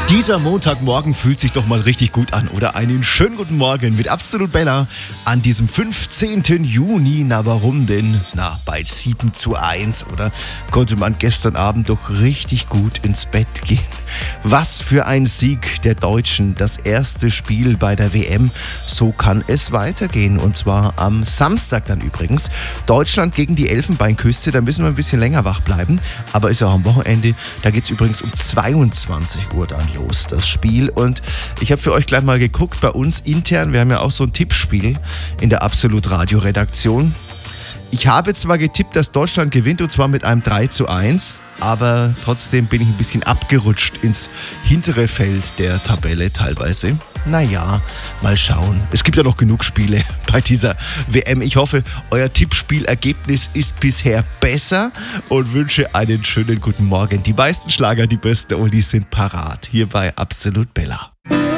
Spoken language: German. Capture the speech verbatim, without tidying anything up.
Dieser Montagmorgen fühlt sich doch mal richtig gut an, oder? Einen schönen guten Morgen mit Absolut Bella an diesem fünfzehnten Juni. Na, warum denn? Na, bei sieben zu eins, oder? Konnte man gestern Abend doch richtig gut ins Bett gehen. Was für ein Sieg der Deutschen. Das erste Spiel bei der W M. So kann es weitergehen. Und zwar am Samstag dann übrigens. Deutschland gegen die Elfenbeinküste. Da müssen wir ein bisschen länger wach bleiben. Aber ist ja auch am Wochenende. Da geht es übrigens um zweiundzwanzig Uhr dann los, das Spiel. Und ich habe für euch gleich mal geguckt, bei uns intern, wir haben ja auch so ein Tippspiel in der Absolut Radio Redaktion. Ich habe zwar getippt, dass Deutschland gewinnt, und zwar mit einem drei zu eins, aber trotzdem bin ich ein bisschen abgerutscht ins hintere Feld der Tabelle teilweise. Naja, mal schauen. Es gibt ja noch genug Spiele bei dieser W M. Ich hoffe, euer Tippspielergebnis ist bisher besser und wünsche einen schönen guten Morgen. Die meisten Schlager, die besten Oldies sind parat. Hier bei Absolut Bella.